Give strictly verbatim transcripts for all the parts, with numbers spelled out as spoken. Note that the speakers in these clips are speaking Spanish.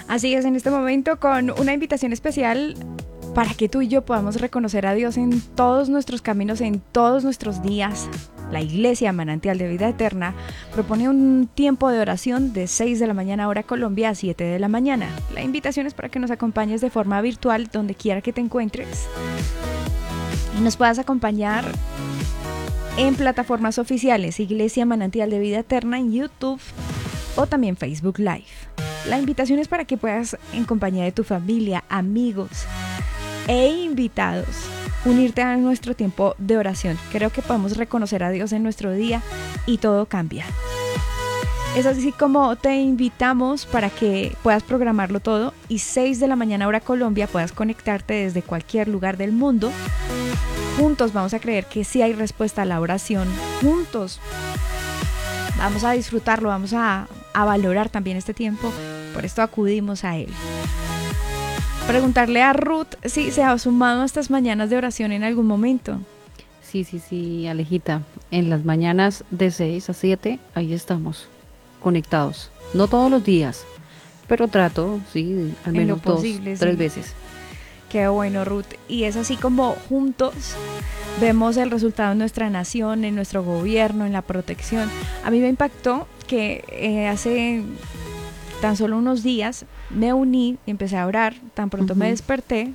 Así es, en este momento con una invitación especial para que tú y yo podamos reconocer a Dios en todos nuestros caminos, en todos nuestros días. La Iglesia Manantial de Vida Eterna propone un tiempo de oración de seis de la mañana hora Colombia a siete de la mañana. La invitación es para que nos acompañes de forma virtual donde quiera que te encuentres y nos puedas acompañar en plataformas oficiales, Iglesia Manantial de Vida Eterna en YouTube o también Facebook Live. La invitación es para que puedas, en compañía de tu familia, amigos e invitados, unirte a nuestro tiempo de oración. Creo que podemos reconocer a Dios en nuestro día y todo cambia. Es así como te invitamos para que puedas programarlo todo y seis de la mañana hora Colombia puedas conectarte desde cualquier lugar del mundo. Juntos vamos a creer que sí hay respuesta a la oración. Juntos vamos a disfrutarlo, vamos a, a valorar también este tiempo. Por esto acudimos a él. Preguntarle a Ruth si se ha sumado a estas mañanas de oración en algún momento. Sí, sí, sí, Alejita. En las mañanas de seis a siete, ahí estamos, conectados. No todos los días, pero trato, sí, al En lo menos dos, posible, tres sí. veces. Qué bueno, Ruth. Y es así como juntos vemos el resultado en nuestra nación, en nuestro gobierno, en la protección. A mí me impactó que eh, hace tan solo unos días me uní y empecé a orar, tan pronto uh-huh. me desperté.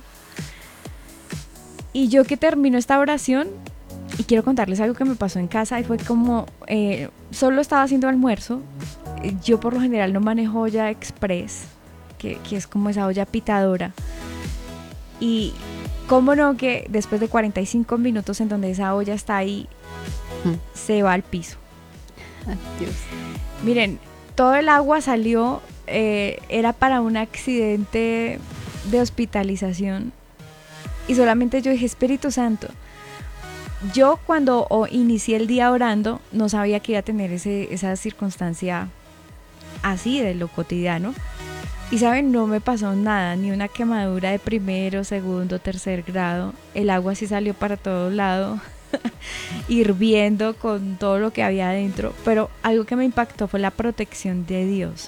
Y yo que termino esta oración, y quiero contarles algo que me pasó en casa, y fue como, eh, solo estaba haciendo almuerzo. Yo por lo general no manejo olla express, que, que es como esa olla pitadora. Y cómo no que después de cuarenta y cinco minutos en donde esa olla está ahí, uh-huh. se va al piso. Ay, Dios. Miren, todo el agua salió, eh, era para un accidente de hospitalización. Y solamente yo dije, Espíritu Santo. Yo cuando oh, inicié el día orando, no sabía que iba a tener ese, esa circunstancia así de lo cotidiano. Y saben, no me pasó nada, ni una quemadura de primero, segundo, tercer grado. El agua sí salió para todo lado, hirviendo con todo lo que había adentro. Pero algo que me impactó fue la protección de Dios.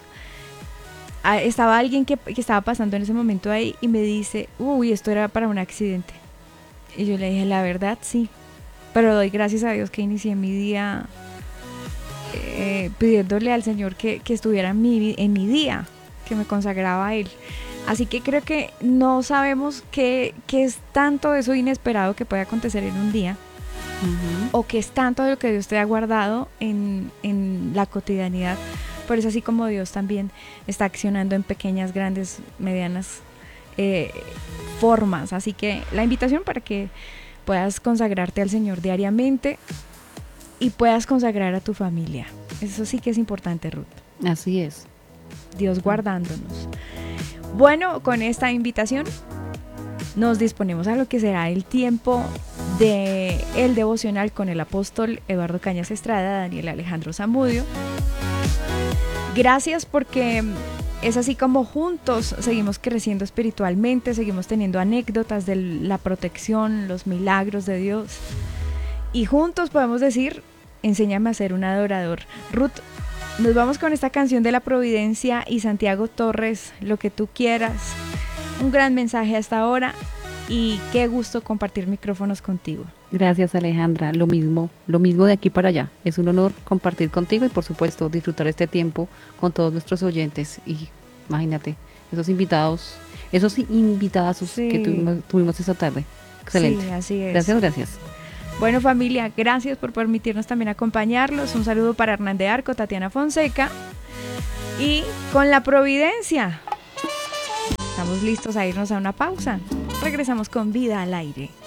Estaba alguien que, que estaba pasando en ese momento ahí y me dice, uy, esto era para un accidente. Y yo le dije, la verdad, sí. Pero doy gracias a Dios que inicié mi día eh, pidiéndole al Señor que, que estuviera en mi, en mi día, que me consagraba a Él. Así que creo que no sabemos qué, qué es tanto de eso inesperado que puede acontecer en un día, uh-huh. o qué es tanto de lo que Dios te ha guardado en, en la cotidianidad. Pero es así como Dios también está accionando en pequeñas, grandes, medianas eh, formas. Así que la invitación para que puedas consagrarte al Señor diariamente y puedas consagrar a tu familia. Eso sí que es importante, Ruth. Así es. Dios guardándonos. Bueno, con esta invitación nos disponemos a lo que será el tiempo de el devocional con el apóstol Eduardo Cañas Estrada, Daniel Alejandro Zamudio. Gracias porque es así como juntos seguimos creciendo espiritualmente, seguimos teniendo anécdotas de la protección, los milagros de Dios. Y juntos podemos decir, enséñame a ser un adorador. Ruth, nos vamos con esta canción de La Providencia y Santiago Torres, Lo que tú quieras. Un gran mensaje hasta ahora y qué gusto compartir micrófonos contigo. Gracias, Alejandra, lo mismo, lo mismo de aquí para allá. Es un honor compartir contigo y por supuesto disfrutar este tiempo con todos nuestros oyentes. Y imagínate, esos invitados, esos invitadazos sí. que tuvimos, tuvimos esta tarde. Excelente. Sí, así es. Gracias, gracias. Bueno, familia, gracias por permitirnos también acompañarlos. Un saludo para Hernán de Arco, Tatiana Fonseca. Y con La Providencia, estamos listos a irnos a una pausa. Regresamos con Vida al Aire.